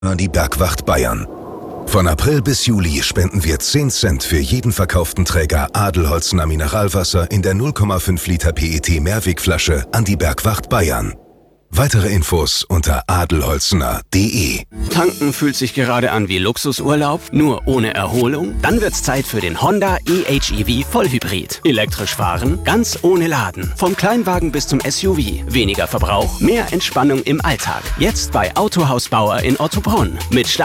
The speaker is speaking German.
an die Bergwacht Bayern. Von April bis Juli spenden wir 10 Cent für jeden verkauften Träger Adelholzener Mineralwasser in der 0,5 Liter PET Mehrwegflasche an die Bergwacht Bayern. Weitere Infos unter adelholzener.de. Tanken fühlt sich gerade an wie Luxusurlaub, nur ohne Erholung? Dann wird's Zeit für den Honda e-HEV Vollhybrid. Elektrisch fahren, ganz ohne Laden. Vom Kleinwagen bis zum SUV. Weniger Verbrauch, mehr Entspannung im Alltag. Jetzt bei Autohaus Bauer in Ottobrunn. Mit